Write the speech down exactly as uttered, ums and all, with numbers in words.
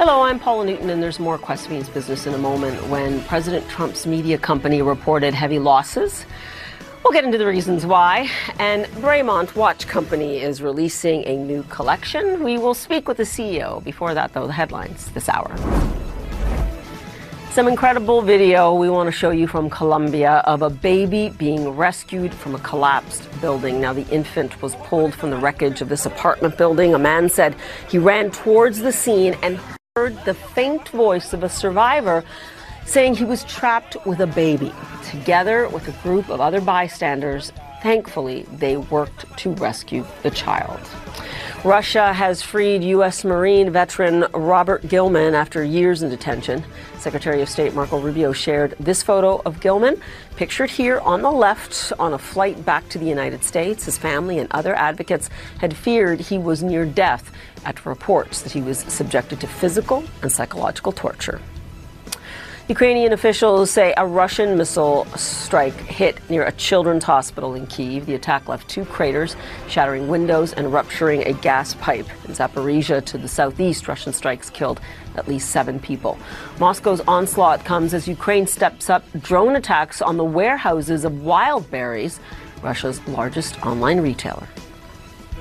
Hello, I'm Paula Newton, and there's more Quest Means Business in a moment. When President Trump's media company reported heavy losses, we'll get into the reasons why. And Bremont Watch Company is releasing a new collection. We will speak with the C E O. Before that, though, the headlines this hour. Some incredible video we want to show you from Colombia of a baby being rescued from a collapsed building. Now, the infant was pulled from the wreckage of this apartment building. A man said he ran towards the scene and heard the faint voice of a survivor saying he was trapped with a baby. Together with a group of other bystanders, thankfully, they worked to rescue the child. Russia has freed U S Marine veteran Robert Gilman after years in detention. Secretary of State Marco Rubio shared this photo of Gilman, pictured here on the left, on a flight back to the United States. His family and other advocates had feared he was near death after reports that he was subjected to physical and psychological torture. Ukrainian officials say a Russian missile strike hit near a children's hospital in Kyiv. The attack left two craters, shattering windows and rupturing a gas pipe. In Zaporizhia to the southeast, Russian strikes killed at least seven people. Moscow's onslaught comes as Ukraine steps up drone attacks on the warehouses of Wildberries, Russia's largest online retailer.